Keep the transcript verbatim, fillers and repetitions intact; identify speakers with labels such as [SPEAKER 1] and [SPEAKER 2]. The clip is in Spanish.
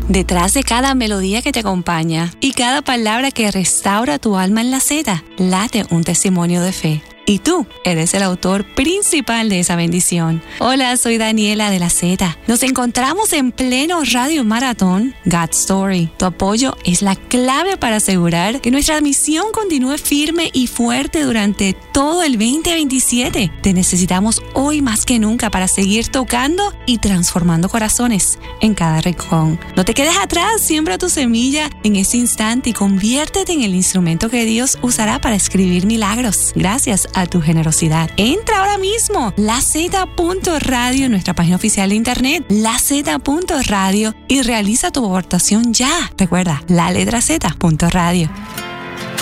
[SPEAKER 1] Detrás de cada melodía que te acompaña y cada palabra que restaura tu alma en la Z, late un testimonio de fe. Y tú eres el autor principal de esa bendición. Hola, soy Daniela de la Z. Nos encontramos en pleno Radio Maratón God Story. Tu apoyo es la clave para asegurar que nuestra misión continúe firme y fuerte durante todo el veinte veintisiete. Te necesitamos hoy más que nunca para seguir tocando y transformando corazones en cada rincón. No te quedes atrás, siembra tu semilla en ese instante y conviértete en el instrumento que Dios usará para escribir milagros. Gracias a tu generosidad. Entra ahora mismo la z punto radio en nuestra página oficial de internet, la z punto radio, y realiza tu aportación ya. Recuerda, la letra Z punto radio.